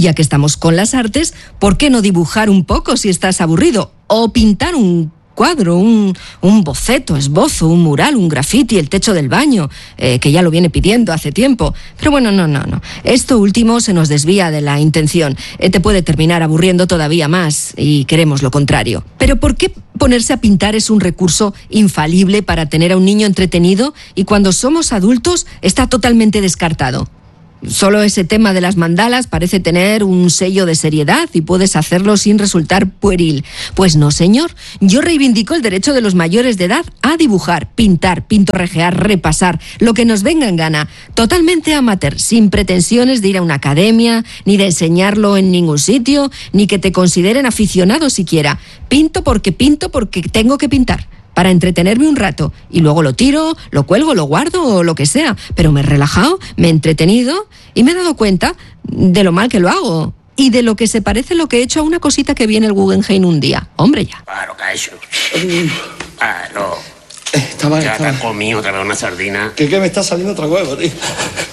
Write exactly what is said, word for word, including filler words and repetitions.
ya que estamos con las artes, ¿por qué no dibujar un poco si estás aburrido? O pintar un cuadro, un, un boceto, esbozo, un mural, un grafiti, el techo del baño, eh, que ya lo viene pidiendo hace tiempo. Pero bueno, no, no, no. Esto último se nos desvía de la intención. Eh, te puede terminar aburriendo todavía más y queremos lo contrario. Pero ¿por qué ponerse a pintar es un recurso infalible para tener a un niño entretenido y cuando somos adultos está totalmente descartado? Solo ese tema de las mandalas parece tener un sello de seriedad y puedes hacerlo sin resultar pueril. Pues no, señor. Yo reivindico el derecho de los mayores de edad a dibujar, pintar, pintorrejear, repasar, lo que nos venga en gana. Totalmente amateur, sin pretensiones de ir a una academia, ni de enseñarlo en ningún sitio, ni que te consideren aficionado siquiera. Pinto porque pinto porque tengo que pintar, para entretenerme un rato, y luego lo tiro, lo cuelgo, lo guardo o lo que sea, pero me he relajado, me he entretenido y me he dado cuenta de lo mal que lo hago y de lo que se parece lo que he hecho a una cosita que vi en el Guggenheim un día. Hombre, ya. Claro, que ha hecho. Claro. Estaba, Ya te estaba... has comido otra vez una sardina. ¿Qué, qué me está saliendo otra huevo, tío?